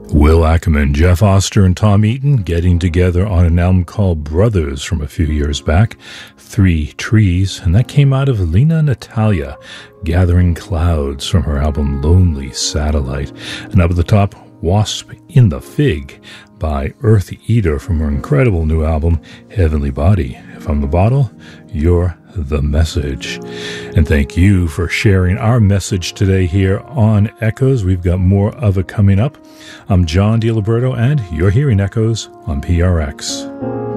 Will Ackerman, Jeff Oster, and Tom Eaton getting together on an album called Brothers from a few years back, 3 Trees, and that came out of Lena Natalia, Gathering Clouds from her album Lonely Satellite. And up at the top, Wasp in the Fig by Earth Eater from her incredible new album Heavenly Body. If I'm the bottle, you're the message. And thank you for sharing our message today here on Echoes. We've got more of it coming up. I'm John DiLiberto, and you're hearing Echoes on PRX.